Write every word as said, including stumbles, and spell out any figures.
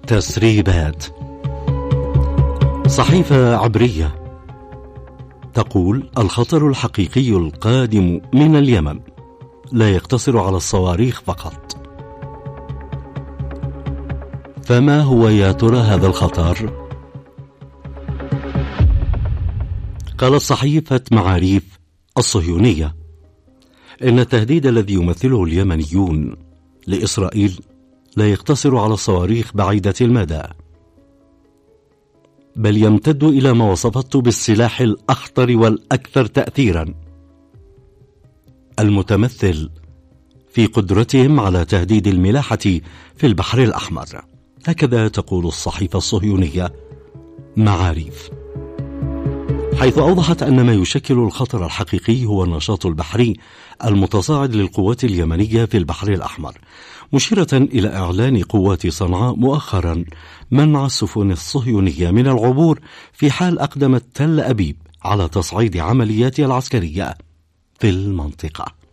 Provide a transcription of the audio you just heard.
تسريبات. صحيفة عبرية تقول: الخطر الحقيقي القادم من اليمن لا يقتصر على الصواريخ فقط. فما هو يا ترى هذا الخطر؟ قالت صحيفة معاريف الصهيونية إن التهديد الذي يمثله اليمنيون لإسرائيل لا يقتصر على الصواريخ بعيدة المدى، بل يمتد إلى ما وصفته بالسلاح الأخطر والأكثر تأثيرا، المتمثل في قدرتهم على تهديد الملاحة في البحر الأحمر. هكذا تقول الصحيفة الصهيونية معاريف، حيث أوضحت أن ما يشكل الخطر الحقيقي هو النشاط البحري المتصاعد للقوات اليمنية في البحر الأحمر، مشيرة إلى إعلان قوات صنعاء مؤخرا منع السفن الصهيونية من العبور في حال أقدمت تل أبيب على تصعيد عملياتها العسكرية في المنطقة.